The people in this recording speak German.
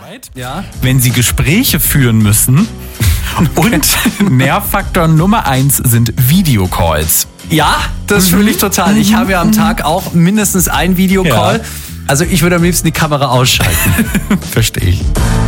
Ja. wenn Sie Gespräche führen müssen. Und Nervfaktor Nummer 1 sind Videocalls. Ja, das fühle ich total. Ich habe ja am Tag auch mindestens einen Videocall. Ja. Also ich würde am liebsten die Kamera ausschalten. Verstehe ich.